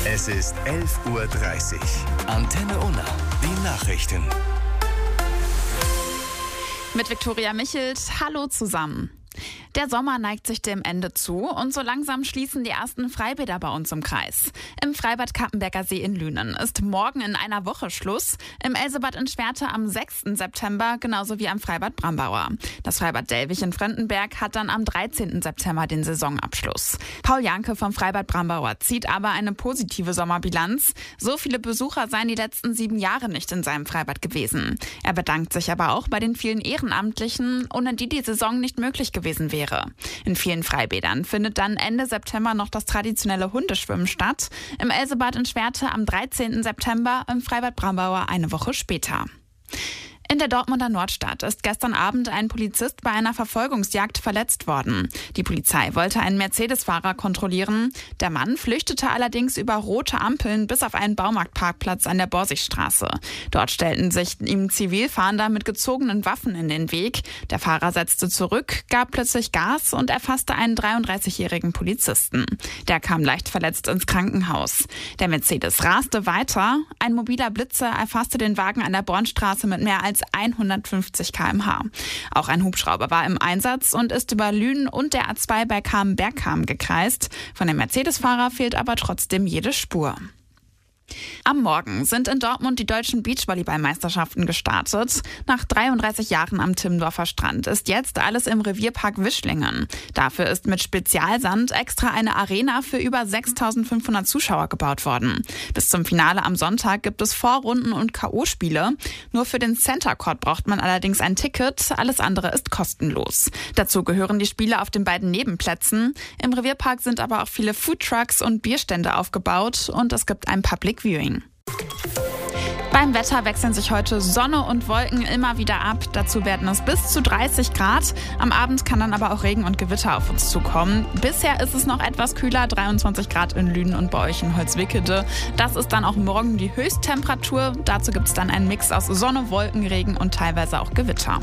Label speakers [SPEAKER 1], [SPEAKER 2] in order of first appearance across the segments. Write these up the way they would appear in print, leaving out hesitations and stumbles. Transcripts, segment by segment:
[SPEAKER 1] Es ist 11:30 Uhr. Antenne Unna, die Nachrichten.
[SPEAKER 2] Mit Viktoria Michelt, hallo zusammen. Der Sommer neigt sich dem Ende zu und so langsam schließen die ersten Freibäder bei uns im Kreis. Im Freibad Cappenberger See in Lünen ist morgen in einer Woche Schluss, im Elsebad in Schwerte am 6. September, genauso wie am Freibad Brambauer. Das Freibad Delwig in Frendenberg hat dann am 13. September den Saisonabschluss. Paul Janke vom Freibad Brambauer zieht aber eine positive Sommerbilanz. So viele Besucher seien die letzten 7 Jahre nicht in seinem Freibad gewesen. Er bedankt sich aber auch bei den vielen Ehrenamtlichen, ohne die die Saison nicht möglich gewesen wäre. In vielen Freibädern findet dann Ende September noch das traditionelle Hundeschwimmen statt. Im Elsebad in Schwerte am 13. September, im Freibad Brambauer eine Woche später. In der Dortmunder Nordstadt ist gestern Abend ein Polizist bei einer Verfolgungsjagd verletzt worden. Die Polizei wollte einen Mercedes-Fahrer kontrollieren. Der Mann flüchtete allerdings über rote Ampeln bis auf einen Baumarktparkplatz an der Borsigstraße. Dort stellten sich ihm Zivilfahnder mit gezogenen Waffen in den Weg. Der Fahrer setzte zurück, gab plötzlich Gas und erfasste einen 33-jährigen Polizisten. Der kam leicht verletzt ins Krankenhaus. Der Mercedes raste weiter. Ein mobiler Blitzer erfasste den Wagen an der Bornstraße mit mehr als 150 km/h. Auch ein Hubschrauber war im Einsatz und ist über Lünen und der A2 bei Kamen-Bergkamen gekreist. Von dem Mercedes-Fahrer fehlt aber trotzdem jede Spur. Am Morgen sind in Dortmund die deutschen Beachvolleyballmeisterschaften gestartet. Nach 33 Jahren am Timmendorfer Strand ist jetzt alles im Revierpark Wischlingen. Dafür ist mit Spezialsand extra eine Arena für über 6.500 Zuschauer gebaut worden. Bis zum Finale am Sonntag gibt es Vorrunden und K.O.-Spiele. Nur für den Center Court braucht man allerdings ein Ticket. Alles andere ist kostenlos. Dazu gehören die Spiele auf den beiden Nebenplätzen. Im Revierpark sind aber auch viele Foodtrucks und Bierstände aufgebaut und es gibt ein Public Viewing. Beim Wetter wechseln sich heute Sonne und Wolken immer wieder ab. Dazu werden es bis zu 30 Grad. Am Abend kann dann aber auch Regen und Gewitter auf uns zukommen. Bisher ist es noch etwas kühler, 23 Grad in Lünen und bei euch in Holzwickede. Das ist dann auch morgen die Höchsttemperatur. Dazu gibt es dann einen Mix aus Sonne, Wolken, Regen und teilweise auch Gewitter.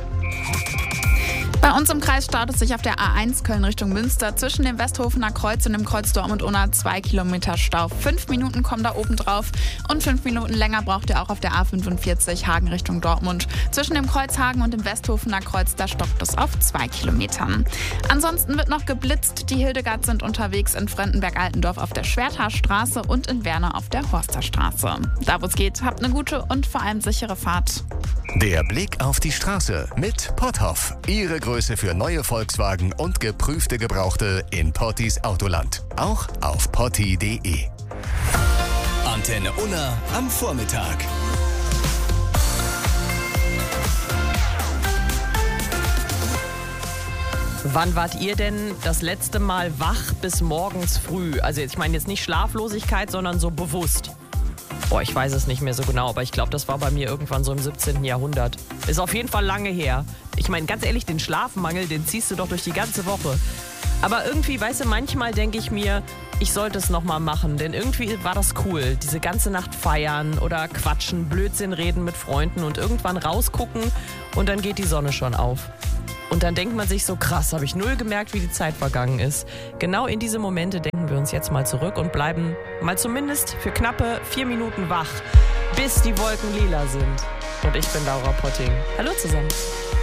[SPEAKER 2] Bei uns im Kreis staut es sich auf der A1 Köln Richtung Münster zwischen dem Westhofener Kreuz und dem Kreuz Dortmund-Unna 2 Kilometer Stau. 5 Minuten kommen da oben drauf und 5 Minuten länger braucht ihr auch auf der A45 Hagen Richtung Dortmund. Zwischen dem Kreuz Hagen und dem Westhofener Kreuz, da stockt es auf 2 Kilometern. Ansonsten wird noch geblitzt. Die Hildegards sind unterwegs in Frendenberg-Altendorf auf der Schwerter Straße und in Werne auf der Horster Straße. Da wo es geht, habt eine gute und vor allem sichere Fahrt.
[SPEAKER 1] Der Blick auf die Straße mit Potthoff. Ihre Größe für neue Volkswagen und geprüfte Gebrauchte in Pottis Autoland. Auch auf potti.de. Antenne Unna am Vormittag.
[SPEAKER 3] Wann wart ihr denn das letzte Mal wach bis morgens früh? Also ich meine jetzt nicht Schlaflosigkeit, sondern so bewusst. Ich weiß es nicht mehr so genau, aber ich glaube, das war bei mir irgendwann so im 17. Jahrhundert. Ist auf jeden Fall lange her. Ich meine, ganz ehrlich, den Schlafmangel, den ziehst du doch durch die ganze Woche. Aber irgendwie, weißt du, manchmal denke ich mir, ich sollte es nochmal machen, denn irgendwie war das cool. Diese ganze Nacht feiern oder quatschen, Blödsinn reden mit Freunden und irgendwann rausgucken und dann geht die Sonne schon auf. Und dann denkt man sich so, krass, habe ich null gemerkt, wie die Zeit vergangen ist. Genau in diese Momente denken wir uns jetzt mal zurück und bleiben mal zumindest für knappe 4 Minuten wach, bis die Wolken lila sind. Und ich bin Laura Potting. Hallo zusammen.